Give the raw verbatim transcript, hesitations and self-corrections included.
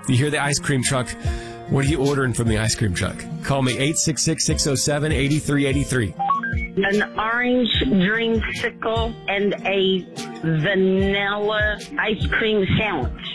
You hear the ice cream truck. What are you ordering from the ice cream truck? Call me eight six six, six oh seven, eight three eight three. An orange dreamsicle and a vanilla ice cream sandwich.